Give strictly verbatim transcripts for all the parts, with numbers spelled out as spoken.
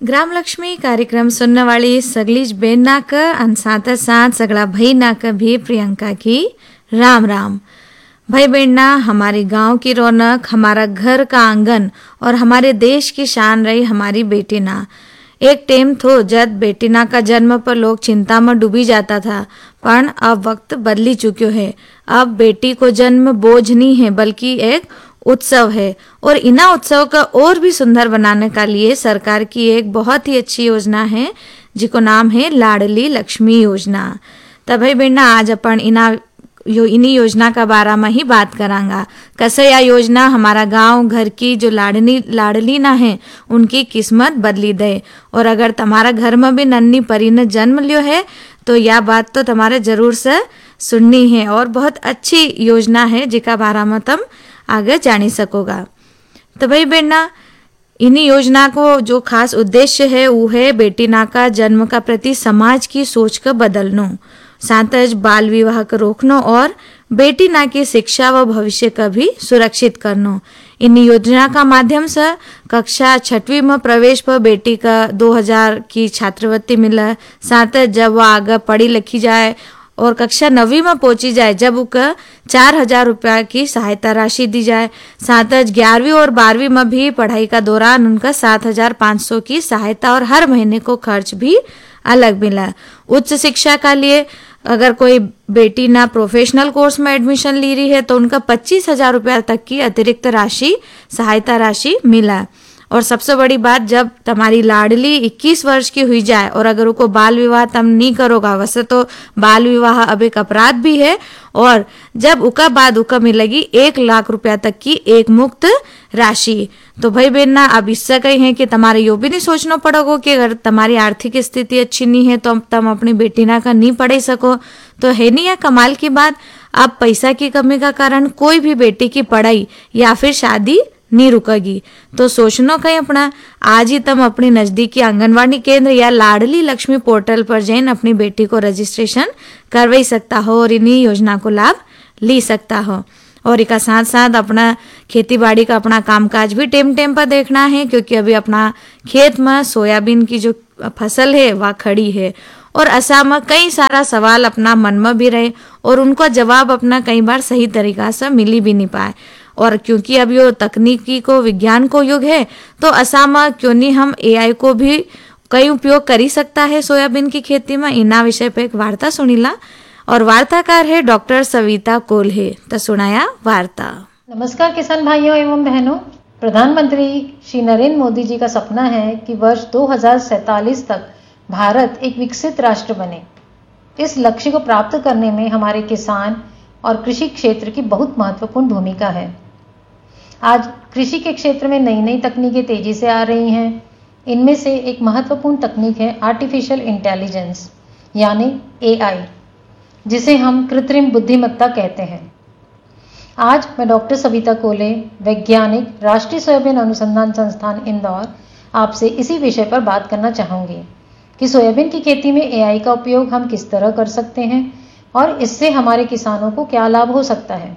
ग्राम लक्ष्मी कार्यक्रम सुनने वाली सगलीज बेन नाक अन साथ साथ सगला भाई नाक भी प्रियंका की राम राम। भाई बहना, हमारे गांव की रौनक, हमारा घर का आंगन और हमारे देश की शान रही हमारी बेटी ना। एक टाइम थो जब बेटी ना का जन्म पर लोग चिंता में डूबी जाता था, पर अब वक्त बदली चुक्यो है। अब बेटी को जन्म बोझ नहीं है बल्कि एक उत्सव है, और इना उत्सव का और भी सुंदर बनाने का लिए सरकार की एक बहुत ही अच्छी योजना है जिको नाम है लाडली लक्ष्मी योजना। तब भाई बहना, आज अपन इना यो इन्हीं योजना का बारे में ही बात करांगा। कैसे यह योजना हमारा गांव घर की जो लाडली लाडली ना है उनकी किस्मत बदली दे। और अगर तुम्हारा घर में भी नन्ही परी ने जन्म लियो है तो यह बात तो तुम्हारे जरूर से सुननी है, और बहुत अच्छी योजना है जिका बारे में तुम आगे जानी सकोगा। तो भाई बहना, इन्हीं योजना को जो खास उद्देश्य है वो है बेटी ना का जन्म का प्रति समाज की सोच का बदलनो, साथ बाल विवाह को रोकनो और बेटी ना की शिक्षा व भविष्य का भी सुरक्षित करनो। इन योजना का माध्यम से कक्षा छठवीं में प्रवेश पर बेटी का दो हजार की छात्रवृत्ति मिले, साथ जब वह आगे पढ़ी लिखी जाए और कक्षा नवीं में पहुंची जाए जब उका चार हजार रुपया की सहायता राशि दी जाए। साथ ग्यारहवीं और बारहवीं में भी पढ़ाई का दौरान उनका सात हजार पाँच सौ की सहायता और हर महीने को खर्च भी अलग मिला। उच्च शिक्षा का लिए अगर कोई बेटी ना प्रोफेशनल कोर्स में एडमिशन ली रही है तो उनका पच्चीस हजार रुपया तक की अतिरिक्त राशि सहायता राशि मिला। और सबसे बड़ी बात, जब तुम्हारी लाडली इक्कीस वर्ष की हुई जाए और अगर उनको बाल विवाह तुम नहीं करोगा, वैसे तो बाल विवाह अब एक अपराध भी है, और जब उका बाद उका मिलेगी एक लाख रुपया तक की एक मुक्त राशि। तो भाई बहना, अब इससे कही है कि तुम्हारे यो भी नहीं सोचना पड़ेगा कि अगर तुम्हारी आर्थिक स्थिति अच्छी नहीं है तो तुम अपनी बेटी ना का नहीं पढ़े सको। तो है नहीं है कमाल की बात। अब पैसा की कमी का कारण कोई भी बेटी की पढ़ाई या फिर शादी नहीं रुकेगी। तो सोचनो कहीं अपना, आज ही तुम अपनी नजदीकी आंगनवाड़ी केंद्र या लाडली लक्ष्मी पोर्टल पर जाइन अपनी बेटी को रजिस्ट्रेशन करवाई सकता हो और इन्हीं योजना को लाभ ली सकता हो। और इसका साथ साथ अपना खेती बाड़ी का अपना कामकाज भी टेम टेम पर देखना है, क्योंकि अभी अपना खेत में सोयाबीन की जो फसल है वह खड़ी है और ऐसा में कई सारा सवाल अपना मन में भी रहे और उनको जवाब अपना कई बार सही तरीका से मिली भी नहीं पाए। और क्योंकि अब यो तकनीकी को विज्ञान को युग है तो ऐसा में क्यों नहीं हम एआई को भी कई उपयोग कर ही सकता है सोयाबीन की खेती में। इना विषय पे एक वार्ता सुनीला और वार्ताकार है डॉक्टर सविता कोल्हे। तो सुनाया वार्ता। नमस्कार किसान भाइयों एवं बहनों, प्रधानमंत्री श्री नरेंद्र मोदी जी का सपना है कि वर्ष दो हजार सैतालीस तक भारत एक विकसित राष्ट्र बने। इस लक्ष्य को प्राप्त करने में हमारे किसान और कृषि क्षेत्र की बहुत महत्वपूर्ण भूमिका है। आज कृषि के क्षेत्र में नई नई तकनीकें तेजी से आ रही हैं। इनमें से एक महत्वपूर्ण तकनीक है आर्टिफिशियल इंटेलिजेंस यानी एआई, जिसे हम कृत्रिम बुद्धिमत्ता कहते हैं। आज मैं डॉक्टर सविता कोल्हे, वैज्ञानिक, राष्ट्रीय सोयाबीन अनुसंधान संस्थान इंदौर, आपसे इसी विषय पर बात करना चाहूँगी कि सोयाबीन की खेती में एआई का उपयोग हम किस तरह कर सकते हैं और इससे हमारे किसानों को क्या लाभ हो सकता है।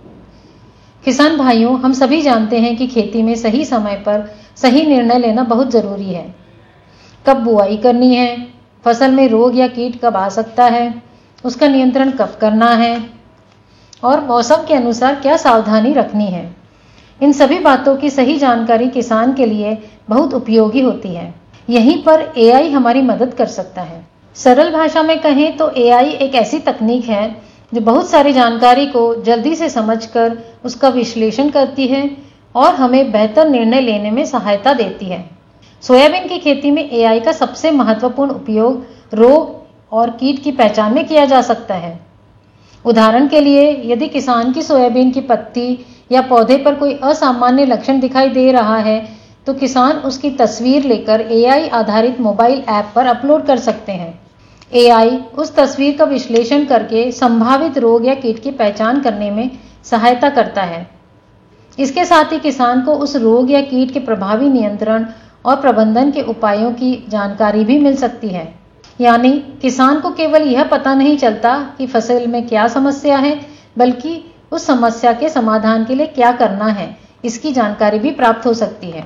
किसान भाइयों, हम सभी जानते हैं कि खेती में सही समय पर सही निर्णय लेना बहुत ज़रूरी है। कब बुआई करनी है, फसल में रोग या कीट कब आ सकता है, उसका नियंत्रण कब करना है और मौसम के अनुसार क्या सावधानी रखनी है। इन सभी बातों की सही जानकारी किसान के लिए बहुत उपयोगी होती है। यहीं पर एआई हमारी मदद कर सकता है। सरल भाषा में कहें तो एआई एक ऐसी तकनीक है जो बहुत सारी जानकारी को जल्दी से समझकर उसका विश्लेषण करती है और हमें बेहतर निर्णय लेने में सहायता देती है। सोयाबीन की खेती में एआई का सबसे महत्वपूर्ण उपयोग रोग और कीट की पहचान में किया जा सकता है। उदाहरण के लिए, यदि किसान की सोयाबीन की पत्ती या पौधे पर कोई असामान्य लक्षण दिखाई दे रहा है तो किसान उसकी तस्वीर लेकर एआई आधारित मोबाइल ऐप पर अपलोड कर सकते हैं। एआई उस तस्वीर का विश्लेषण करके संभावित रोग या कीट की पहचान करने में सहायता करता है। इसके साथ ही किसान को उस रोग या कीट के प्रभावी नियंत्रण और प्रबंधन के उपायों की जानकारी भी मिल सकती है। यानी किसान को केवल यह पता नहीं चलता कि फसल में क्या समस्या है, बल्कि उस समस्या के समाधान के लिए क्या करना है, इसकी जानकारी भी प्राप्त हो सकती है।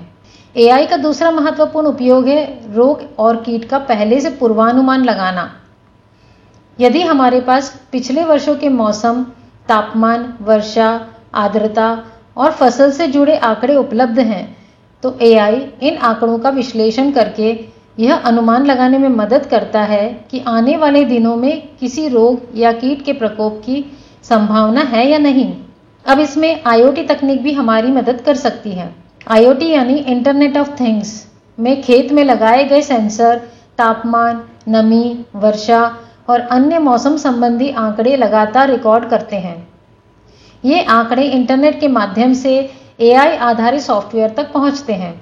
एआई का दूसरा महत्वपूर्ण उपयोग है रोग और कीट का पहले से पूर्वानुमान लगाना। यदि हमारे पास पिछले वर्षों के मौसम, तापमान, वर्षा, आर्द्रता और फसल से जुड़े आंकड़े उपलब्ध हैं, तो एआई इन आंकड़ों का विश्लेषण करके यह अनुमान लगाने में मदद करता है कि आने वाले दिनों में किसी रोग या कीट के प्रकोप की संभावना है या नहीं। अब इसमें आईओटी तकनीक भी हमारी मदद कर सकती है। आईओटी यानी इंटरनेट ऑफ थिंग्स में खेत में लगाए गए सेंसर तापमान, नमी, वर्षा और अन्य मौसम संबंधी आंकड़े लगातार रिकॉर्ड करते हैं। ये आंकड़े इंटरनेट के माध्यम से एआई आधारित सॉफ्टवेयर तक पहुंचते हैं।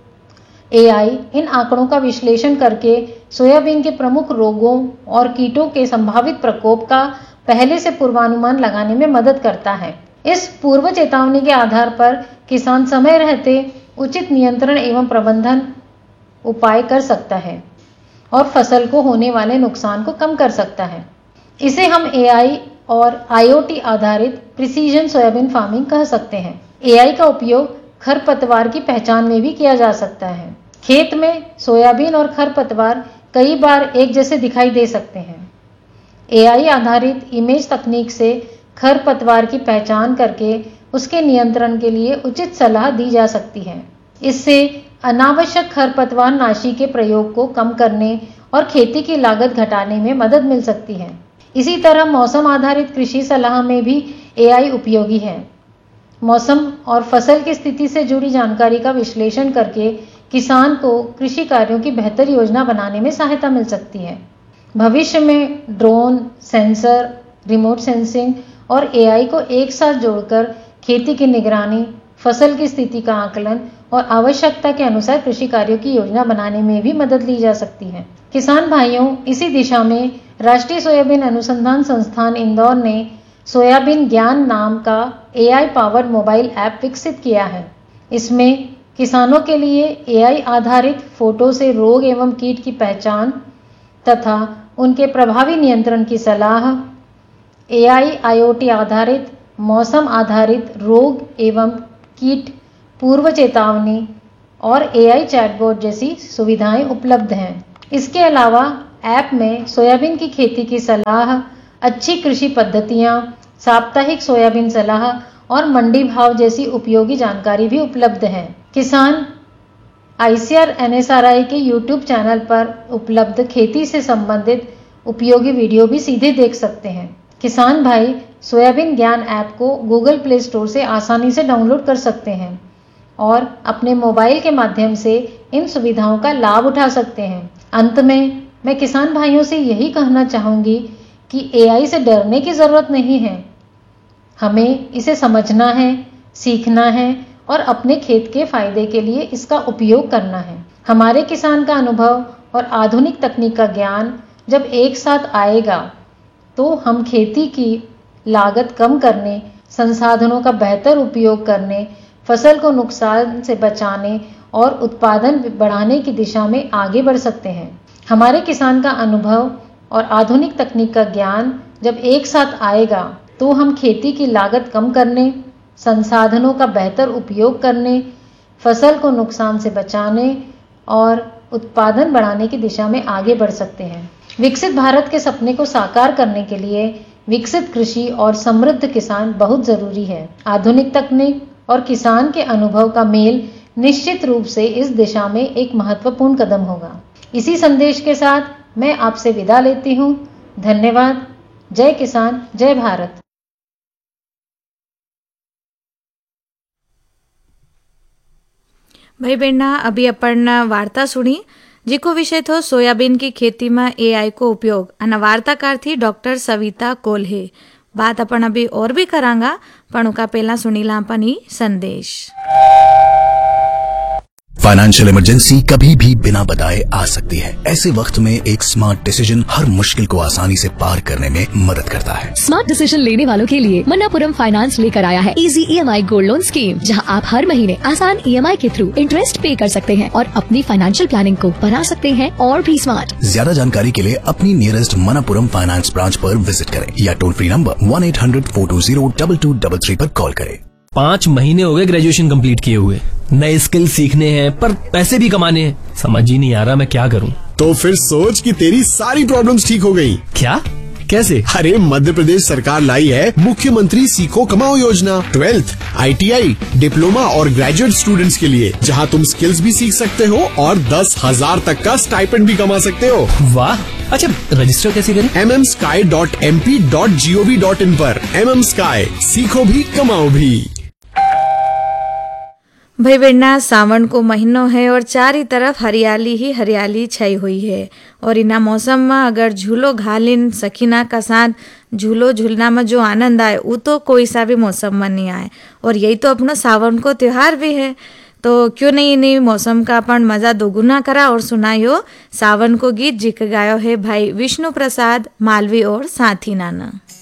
एआई इन आंकड़ों का विश्लेषण करके सोयाबीन के प्रमुख रोगों और कीटों के संभावित प्रकोप का पहले से पूर्वानुमान लगाने में मदद करता है। इस पूर्व चेतावनी के आधार पर किसान समय रहते उचित नियंत्रण एवं प्रबंधन उपाय कर सकता है और फसल को होने वाले नुकसान को कम कर सकता है। इसे हम एआई और आईओटी आधारित प्रिसीजन सोयाबीन फार्मिंग कह सकते हैं। एआई का उपयोग खरपतवार की पहचान में भी किया जा सकता है। खेत में सोयाबीन और खरपतवार कई बार एक जैसे दिखाई दे सकते हैं। एआई आधारित इमेज तकनीक से खरपतवार की पहचान करके उसके नियंत्रण के लिए उचित सलाह दी जा सकती है। इससे अनावश्यक खरपतवार नाशी के प्रयोग को कम करने और खेती की लागत घटाने में मदद मिल सकती है। इसी तरह मौसम आधारित कृषि सलाह में भी एआई उपयोगी है। मौसम और फसल की स्थिति से जुड़ी जानकारी का विश्लेषण करके किसान को कृषि कार्यों की बेहतर योजना बनाने में सहायता मिल सकती है। भविष्य में ड्रोन, सेंसर, रिमोट सेंसिंग और एआई को एक साथ जोड़कर खेती की निगरानी, फसल की स्थिति का आकलन और आवश्यकता के अनुसार कृषि कार्यों की योजना बनाने में भी मदद ली जा सकती है। किसान भाइयों, इसी दिशा में राष्ट्रीय सोयाबीन अनुसंधान संस्थान इंदौर ने सोयाबीन ज्ञान नाम का एआई पावर्ड मोबाइल ऐप विकसित किया है। इसमें किसानों के लिए एआई आधारित फोटो से रोग एवं कीट की पहचान तथा उनके प्रभावी नियंत्रण की सलाह, एआई आईओटी आधारित मौसम आधारित रोग एवं कीट पूर्व चेतावनी और एआई चैटबॉट जैसी सुविधाएं उपलब्ध हैं। इसके अलावा ऐप में सोयाबीन की खेती की सलाह, अच्छी कृषि पद्धतियां, साप्ताहिक सोयाबीन सलाह और मंडी भाव जैसी उपयोगी जानकारी भी उपलब्ध है। किसान आईसीआर एनएसआरआई के यूट्यूब चैनल पर उपलब्ध खेती से संबंधित उपयोगी वीडियो भी सीधे देख सकते हैं। किसान भाई सोयाबीन ज्ञान ऐप को गूगल प्ले स्टोर से आसानी से डाउनलोड कर सकते हैं और अपने मोबाइल के माध्यम से इन सुविधाओं का लाभ उठा सकते हैं। अंत में मैं किसान भाइयों से यही कहना चाहूँगी कि एआई से डरने की ज़रूरत नहीं है। हमें इसे समझना है, सीखना है और अपने खेत के फायदे के लिए इसका उपयोग करना है। हमारे किसान का अनुभव और आधुनिक तकनीक का ज्ञान जब एक साथ आएगा तो हम खेती की लागत कम करने, संसाधनों का बेहतर उपयोग करने, फसल को नुकसान से बचाने और उत्पादन बढ़ाने की दिशा में आगे बढ़ सकते हैं। हमारे किसान का अनुभव और आधुनिक तकनीक का ज्ञान जब एक साथ आएगा तो हम खेती की लागत कम करने, संसाधनों का बेहतर उपयोग करने, फसल को नुकसान से बचाने और उत्पादन बढ़ाने की दिशा में आगे बढ़ सकते हैं। विकसित भारत के सपने को साकार करने के लिए विकसित कृषि और समृद्ध किसान बहुत जरूरी है। आधुनिक तकनीक और किसान के अनुभव का मेल निश्चित रूप से इस दिशा में एक महत्वपूर्ण कदम होगा। इसी संदेश के साथ मैं आपसे विदा लेती हूँ। धन्यवाद। जय किसान, जय भारत। भाई बहना, अभी अपन वार्ता सुनी जिको विषय थो सोयाबीन की खेती में एआई को उपयोग अने वार्ताकार थी डॉक्टर सविता कोल्हे। बात अपन अभी और भी करांगा, पण उका पहला सुनीला अपन ई संदेश। फाइनेंशियल इमरजेंसी कभी भी बिना बताए आ सकती है। ऐसे वक्त में एक स्मार्ट डिसीजन हर मुश्किल को आसानी से पार करने में मदद करता है। स्मार्ट डिसीजन लेने वालों के लिए मन्नापुरम फाइनेंस लेकर आया है easy EMI gold loan scheme, जहां आप हर महीने आसान ईएमआई के थ्रू इंटरेस्ट पे कर सकते हैं और अपनी फाइनेंशियल प्लानिंग को बना सकते हैं और भी स्मार्ट। ज्यादा जानकारी के लिए अपनी नियरेस्ट मन्नापुरम फाइनेंस ब्रांच पर विजिट करें या toll free number one eight hundred four to zero double two double three पर कॉल करें। पाँच महीने हो गए ग्रेजुएशन कंप्लीट किए हुए, नए स्किल सीखने हैं पर पैसे भी कमाने हैं, समझ ही नहीं आ रहा मैं क्या करूं। तो फिर सोच कि तेरी सारी प्रॉब्लम्स ठीक हो गई। क्या? कैसे? अरे मध्य प्रदेश सरकार लाई है मुख्यमंत्री सीखो कमाओ योजना, twelfth, I T I, diploma और ग्रेजुएट स्टूडेंट्स के लिए, जहां तुम स्किल्स भी सीख सकते हो और दस हजार तक का स्टाइपेंड भी कमा सकते हो। वाह, अच्छा रजिस्टर कैसे करें? M M sky dot M P dot G O V dot in पर। एम एम स्काई, सीखो भी कमाओ भी। भाई बहना, सावन को महीनो है और चारी तरफ हरियाली ही हरियाली छाई हुई है। और इना मौसम में अगर झूलो घालिन सखीना का साथ झूलो झूलना में जो आनंद आए वो तो कोई सा भी मौसम में नहीं आए। और यही तो अपना सावन को त्योहार भी है, तो क्यों नहीं नहीं मौसम का अपन मजा दोगुना करा और सुनायो सावन को गीत जिक गायो है भाई विष्णु प्रसाद मालवी और साथी नाना।